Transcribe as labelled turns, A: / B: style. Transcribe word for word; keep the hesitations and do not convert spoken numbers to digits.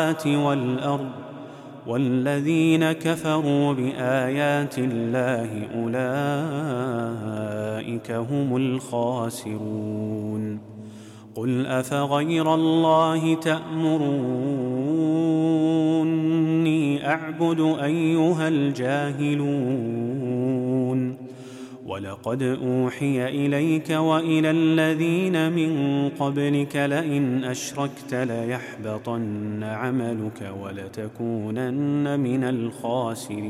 A: والأرض والذين كفروا بآيات الله أولئك هم الخاسرون. قل أفغير الله تأمروني أعبد أيها الجاهلون؟ ولقد أوحي إليك وإلى الذين من قبلك لئن أشركت ليحبطن عملك ولتكونن من الخاسرين.